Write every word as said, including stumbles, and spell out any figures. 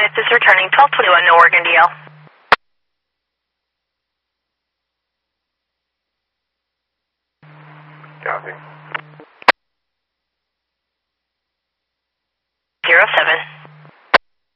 Smith is returning twelve twenty-one to Oregon D L. Copy.